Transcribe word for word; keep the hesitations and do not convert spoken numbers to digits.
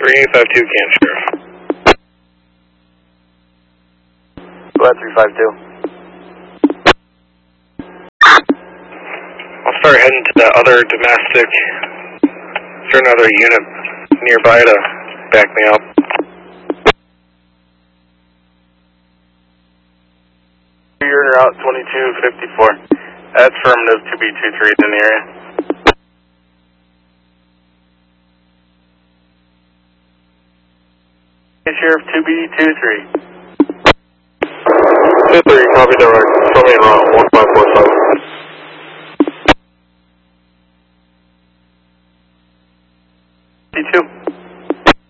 three five two, Camp Sheriff. Go ahead, three five two. I'll start heading to that other domestic. Is there another unit nearby to back me up? You're en route twenty-two fifty-four. That's affirmative, two B two three in the area. Hey, Sheriff, two B two three. two three, copy direct. Show me en route, one five four seven. two.